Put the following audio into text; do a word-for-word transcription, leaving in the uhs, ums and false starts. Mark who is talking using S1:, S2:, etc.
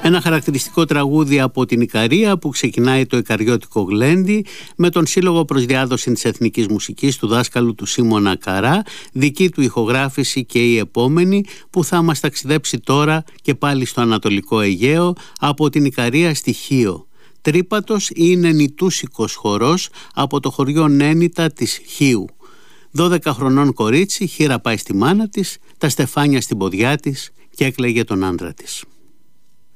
S1: Ένα χαρακτηριστικό τραγούδι από την Ικαρία που ξεκινάει το Ικαριώτικο Γλέντι με τον Σύλλογο προς Διάδοση της Εθνικής Μουσικής του δάσκαλου του Σίμωνα Καρά, δική του ηχογράφηση και η επόμενη που θα μας ταξιδέψει τώρα και πάλι στο Ανατολικό Αιγαίο από την Ικαρία στη Χίο. Τρίπατος είναι νητούσικος χορός από το χωριό Νένητα της Χίου. δώδεκα χρονών κορίτσι, χείρα πάει στη μάνα της, τα στεφάνια στην ποδιά της και έκλαιγε τον άντρα της.